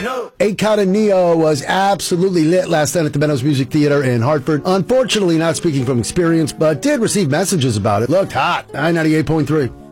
Akon and Neo was absolutely lit last night at the Meadows Music Theater in Hartford. Unfortunately, not speaking from experience, but did receive messages about it. Looked hot. 98.3.